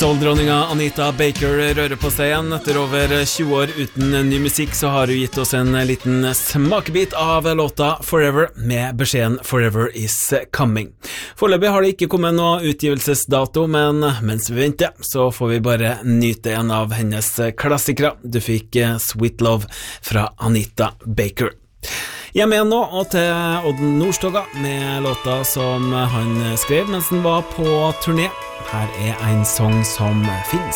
Soul-dronninga Anita Baker rører på seg igjen. Etter over 20 år uten ny musikk så har hun gitt oss en liten smakebit av låta Forever med beskjeden Forever is coming. Foreløpig har det ikke kommet noe utgivelsesdato, men mens vi venter så får vi bare nyte en av hennes klassikere. Du fikk Sweet Love fra Anita Baker. Hjemme igjen nå, og til Odden Nordstoga med låta som han skrev mens han var på turné. Her er en sang som finnes